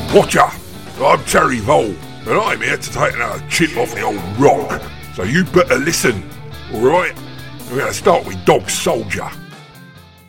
Watcher, I'm Terry Vole, and I'm here to take another chip off the old rock, so you better listen, alright? We're going to start with Dog Soldier.